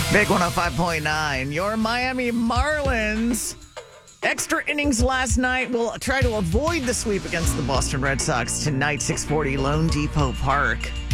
Big 105.9. Your Miami Marlins. Extra innings last night will try to avoid the sweep against the Boston Red Sox tonight, 6:40 Lone Depot Park.